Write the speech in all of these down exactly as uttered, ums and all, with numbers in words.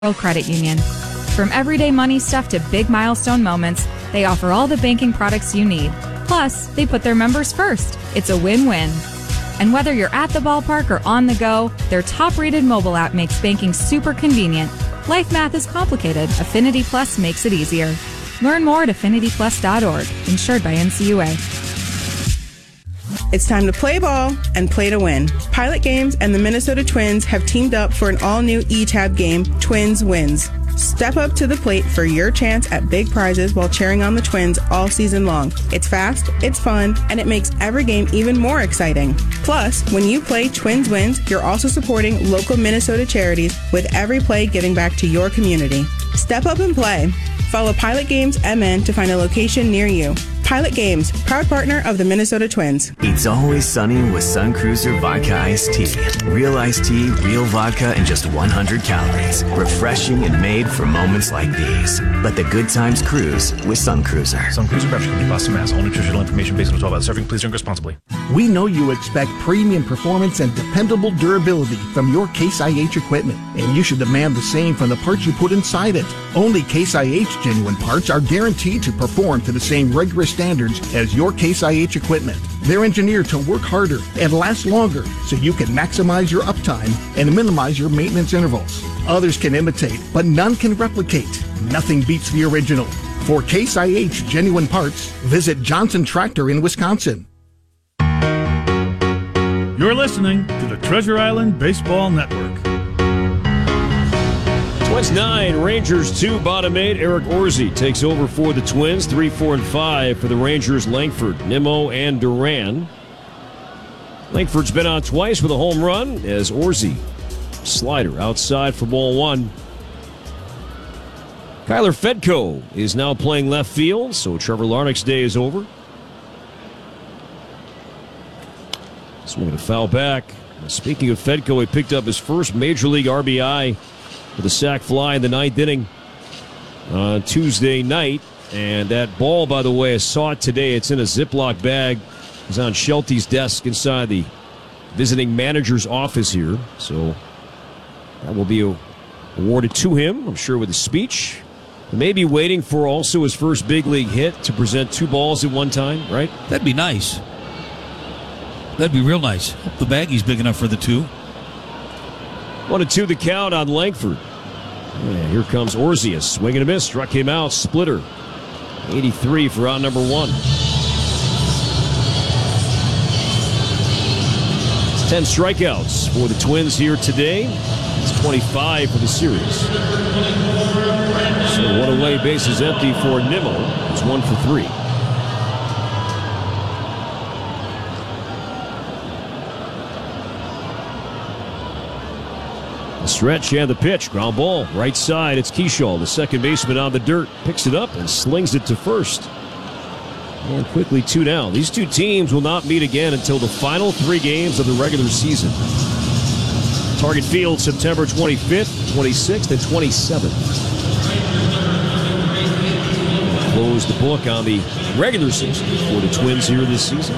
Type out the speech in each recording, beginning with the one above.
Credit Union. From everyday money stuff to big milestone moments, they offer all the banking products you need. Plus, they put their members first. It's a win-win. And whether you're at the ballpark or on the go, their top-rated mobile app makes banking super convenient. Life math is complicated. Affinity Plus makes it easier. Learn more at affinity plus dot org. Insured by N C U A. It's time to play ball and play to win. Pilot Games and the Minnesota Twins have teamed up for an all-new E-Tab game, Twins Wins. Step up to the plate for your chance at big prizes while cheering on the Twins all season long. It's fast, it's fun, and it makes every game even more exciting. Plus, when you play Twins Wins, you're also supporting local Minnesota charities with every play giving back to your community. Step up and play. Follow Pilot Games M N to find a location near you. Pilot Games, proud partner of the Minnesota Twins. It's always sunny with Sun Cruiser Vodka Iced Tea. Real iced tea, real vodka, and just one hundred calories. Refreshing and made for moments like these. Let the good times cruise with Sun Cruiser. Sun Cruiser Beverage Company, Boston, Mass. All nutritional information based on twelve hours serving. Please drink responsibly. We know you expect premium performance and dependable durability from your Case I H equipment, and you should demand the same from the parts you put inside it. Only Case I H genuine parts are guaranteed to perform to the same rigorous standards as your Case I H equipment. They're engineered to work harder and last longer so you can maximize your uptime and minimize your maintenance intervals. Others can imitate, but none can replicate. Nothing beats the original. For Case I H genuine parts, visit Johnson Tractor in Wisconsin. You're listening to the Treasure Island Baseball Network. Twins nine, Rangers two, bottom eight. Eric Orsi takes over for the Twins. Three, four, and five for the Rangers. Langford, Nimmo, and Duran. Langford's been on twice with a home run as Orsi slider outside for ball one. Kyler Fedko is now playing left field, so Trevor Larnach's day is over. Swinging a foul back. Speaking of Fedko, he picked up his first Major League R B I with a sac fly in the ninth inning on Tuesday night. And that ball, by the way, I saw it today. It's in a Ziploc bag. It's on Shelty's desk inside the visiting manager's office here. So that will be awarded to him, I'm sure, with a speech. Maybe waiting for also his first big league hit to present two balls at one time, right? That'd be nice. That'd be real nice. Hope the baggy's big enough for the two. One and two the count on Langford. Yeah, here comes Orsi. A swing and a miss. Struck him out. Splitter. eighty-three for out number one. It's ten strikeouts for the Twins here today. It's twenty-five for the series. So one away, bases empty for Nimmo. It's one for three. The stretch and the pitch. Ground ball. Right side. It's Keyshaw, the second baseman on the dirt. Picks it up and slings it to first. And quickly two down. These two teams will not meet again until the final three games of the regular season. Target Field, September twenty-fifth, twenty-sixth, and twenty-seventh. Close the book on the regular season for the Twins here this season.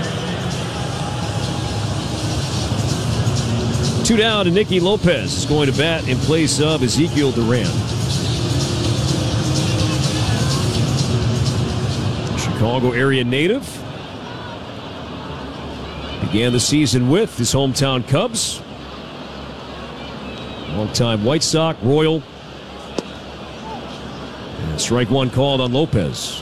Two down, and Nicky Lopez is going to bat in place of Ezekiel Duran. Chicago area native. Began the season with his hometown Cubs. Longtime White Sox, Royal. And strike one called on Lopez.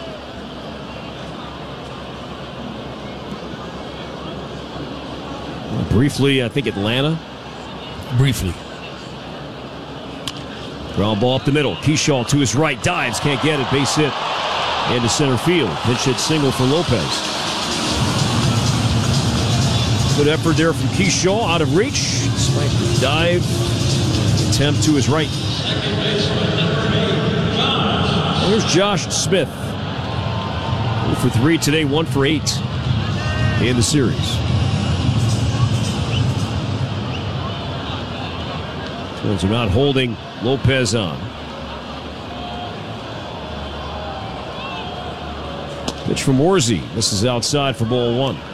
Briefly, I think Atlanta. Briefly. Ground ball up the middle. Keyshaw to his right. Dives. Can't get it. Base hit. Into center field. Pitch hit single for Lopez. Good effort there from Keyshaw. Out of reach. Despite the dive. Attempt to his right. And here's Josh Smith. One for three today. One for eight in the series. Twins are not holding Lopez on. Pitch from Orsi. This is outside for ball one.